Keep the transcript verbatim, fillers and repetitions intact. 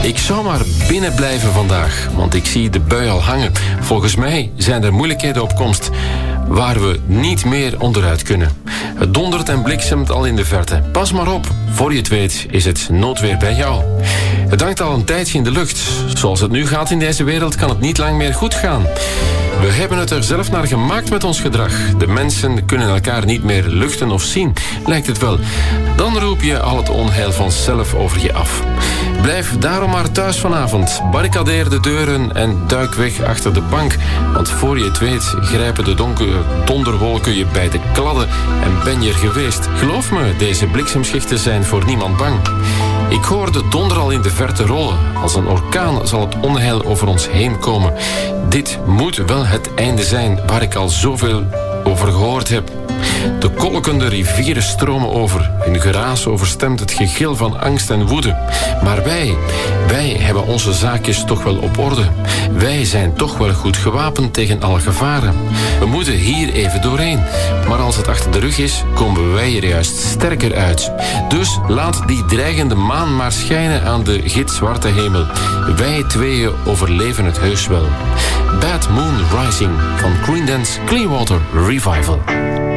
Ik zou maar binnen blijven vandaag, want ik zie de bui al hangen. Volgens mij zijn er moeilijkheden op komst waar we niet meer onderuit kunnen. Het dondert en bliksemt al in de verte. Pas maar op, voor je het weet is het noodweer bij jou. Het hangt al een tijdje in de lucht. Zoals het nu gaat in deze wereld kan het niet lang meer goed gaan. We hebben het er zelf naar gemaakt met ons gedrag. De mensen kunnen elkaar niet meer luchten of zien, lijkt het wel. Dan roep je al het onheil vanzelf over je af. Blijf daarom maar thuis vanavond. Barricadeer de deuren en duik weg achter de bank. Want voor je het weet grijpen de donkere donderwolken je bij de kladden en ben je er geweest. Geloof me, deze bliksemschichten zijn voor niemand bang. Ik hoor de donder al in de verte rollen. Als een orkaan zal het onheil over ons heen komen. Dit moet wel het einde zijn waar ik al zoveel over gehoord heb. De kolkende rivieren stromen over. Hun geraas overstemt het gegil van angst en woede. Maar wij, wij hebben onze zaakjes toch wel op orde. Wij zijn toch wel goed gewapend tegen alle gevaren. We moeten hier even doorheen. Maar als het achter de rug is, komen wij er juist sterker uit. Dus laat die dreigende maan maar schijnen aan de gitzwarte hemel. Wij tweeën overleven het heus wel. Bad Moon Rising van Creedence Clearwater Revival.